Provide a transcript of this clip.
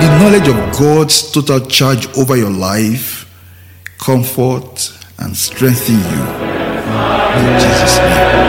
the knowledge of God's total charge over your life comfort and strengthen you. In Jesus' name.